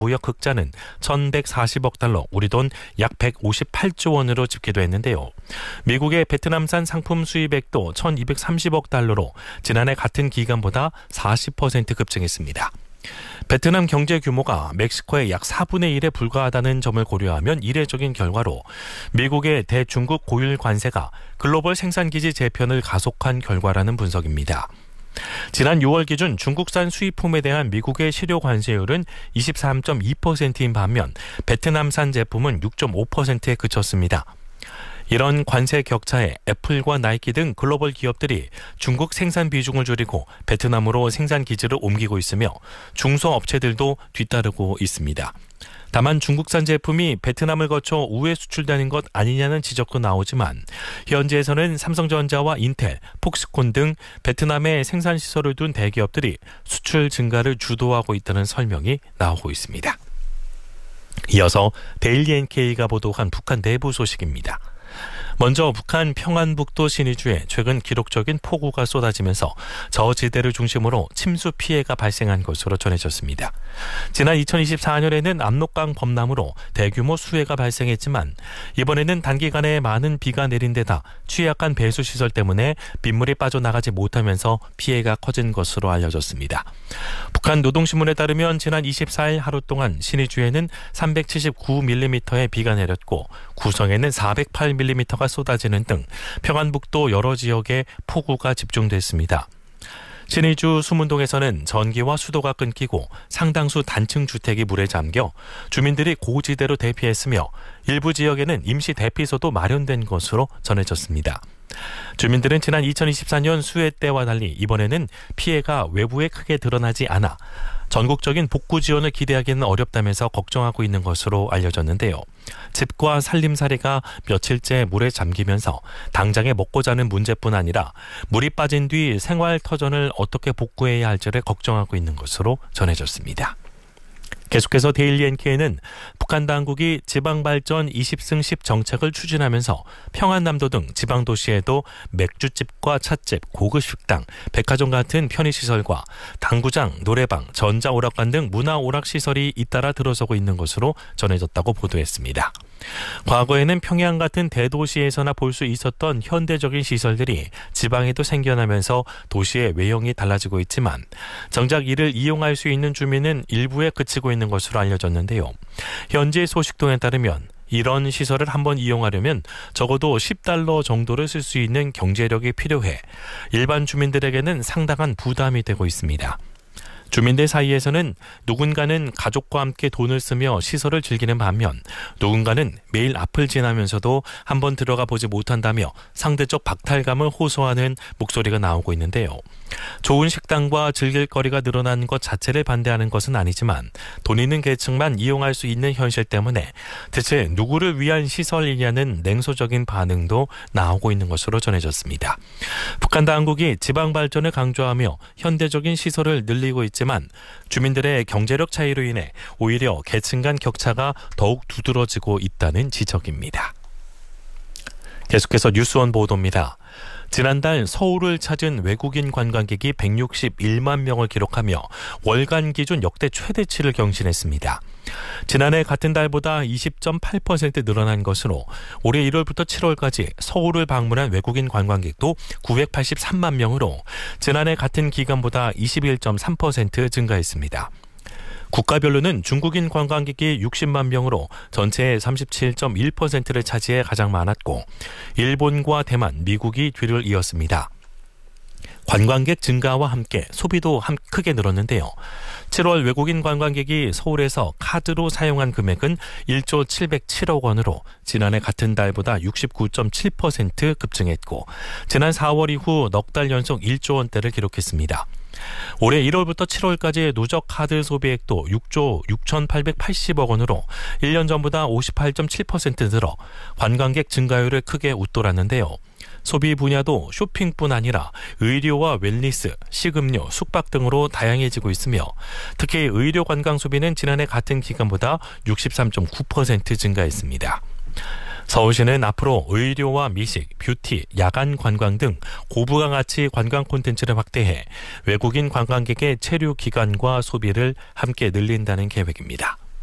무역 흑자는 1,140억 달러, 우리 돈 약 158조 원으로 집계됐는데요. 미국의 베트남산 상품 수입액도 1,230억 달러로 지난해 같은 기간보다 40% 급증했습니다. 베트남 경제 규모가 멕시코의 약 4분의 1에 불과하다는 점을 고려하면 이례적인 결과로 미국의 대중국 고율 관세가 글로벌 생산기지 재편을 가속한 결과라는 분석입니다. 지난 6월 기준 중국산 수입품에 대한 미국의 실효 관세율은 23.2%인 반면 베트남산 제품은 6.5%에 그쳤습니다. 이런 관세 격차에 애플과 나이키 등 글로벌 기업들이 중국 생산 비중을 줄이고 베트남으로 생산 기지를 옮기고 있으며 중소업체들도 뒤따르고 있습니다. 다만 중국산 제품이 베트남을 거쳐 우회 수출되는 것 아니냐는 지적도 나오지만 현지에서는 삼성전자와 인텔, 폭스콘 등 베트남에 생산시설을 둔 대기업들이 수출 증가를 주도하고 있다는 설명이 나오고 있습니다. 이어서 데일리 NK가 보도한 북한 내부 소식입니다. 먼저 북한 평안북도 신의주에 최근 기록적인 폭우가 쏟아지면서 저지대를 중심으로 침수 피해가 발생한 것으로 전해졌습니다. 지난 2024년에는 압록강 범람으로 대규모 수해가 발생했지만 이번에는 단기간에 많은 비가 내린 데다 취약한 배수시설 때문에 빗물이 빠져나가지 못하면서 피해가 커진 것으로 알려졌습니다. 북한 노동신문에 따르면 지난 24일 하루 동안 신의주에는 379mm의 비가 내렸고 구성에는 408mm가 쏟아지는 등 평안북도 여러 지역에 폭우가 집중됐습니다. 신의주 수문동에서는 전기와 수도가 끊기고 상당수 단층 주택이 물에 잠겨 주민들이 고지대로 대피했으며 일부 지역에는 임시 대피소도 마련된 것으로 전해졌습니다. 주민들은 지난 2024년 수해 때와 달리 이번에는 피해가 외부에 크게 드러나지 않아 전국적인 복구 지원을 기대하기는 어렵다면서 걱정하고 있는 것으로 알려졌는데요. 집과 살림살이가 며칠째 물에 잠기면서 당장에 먹고 자는 문제뿐 아니라 물이 빠진 뒤 생활터전을 어떻게 복구해야 할지를 걱정하고 있는 것으로 전해졌습니다. 계속해서 데일리 NK는 북한 당국이 지방발전 20승 10 정책을 추진하면서 평안남도 등 지방도시에도 맥주집과 찻집, 고급 식당, 백화점 같은 편의시설과 당구장, 노래방, 전자오락관 등 문화오락시설이 잇따라 들어서고 있는 것으로 전해졌다고 보도했습니다. 과거에는 평양 같은 대도시에서나 볼 수 있었던 현대적인 시설들이 지방에도 생겨나면서 도시의 외형이 달라지고 있지만 정작 이를 이용할 수 있는 주민은 일부에 그치고 있는 것으로 알려졌는데요. 현지 소식통에 따르면 이런 시설을 한번 이용하려면 적어도 $10 정도를 쓸 수 있는 경제력이 필요해 일반 주민들에게는 상당한 부담이 되고 있습니다. 주민들 사이에서는 누군가는 가족과 함께 돈을 쓰며 시설을 즐기는 반면 누군가는 매일 앞을 지나면서도 한번 들어가 보지 못한다며 상대적 박탈감을 호소하는 목소리가 나오고 있는데요. 좋은 식당과 즐길 거리가 늘어나는 것 자체를 반대하는 것은 아니지만 돈 있는 계층만 이용할 수 있는 현실 때문에 대체 누구를 위한 시설이냐는 냉소적인 반응도 나오고 있는 것으로 전해졌습니다. 북한 당국이 지방 발전을 강조하며 현대적인 시설을 늘리고 있지만 주민들의 경제력 차이로 인해 오히려 계층 간 격차가 더욱 두드러지고 있다는 지적입니다. 계속해서 뉴스원 보도입니다. 지난달 서울을 찾은 외국인 관광객이 161만 명을 기록하며 월간 기준 역대 최대치를 경신했습니다. 지난해 같은 달보다 20.8% 늘어난 것으로 올해 1월부터 7월까지 서울을 방문한 외국인 관광객도 983만 명으로 지난해 같은 기간보다 21.3% 증가했습니다. 국가별로는 중국인 관광객이 60만 명으로 전체의 37.1%를 차지해 가장 많았고 일본과 대만, 미국이 뒤를 이었습니다. 관광객 증가와 함께 소비도 크게 늘었는데요. 7월 외국인 관광객이 서울에서 카드로 사용한 금액은 1조 707억 원으로 지난해 같은 달보다 69.7% 급증했고 지난 4월 이후 넉 달 연속 1조 원대를 기록했습니다. 올해 1월부터 7월까지의 누적 카드 소비액도 6조 6,880억 원으로 1년 전보다 58.7% 늘어 관광객 증가율을 크게 웃돌았는데요. 소비 분야도 쇼핑뿐 아니라 의료와 웰니스, 식음료, 숙박 등으로 다양해지고 있으며 특히 의료 관광 소비는 지난해 같은 기간보다 63.9% 증가했습니다. 서울시는 앞으로 의료와 미식, 뷰티, 야간 관광 등 고부가 가치 관광 콘텐츠를 확대해 외국인 관광객의 체류 기간과 소비를 함께 늘린다는 계획입니다.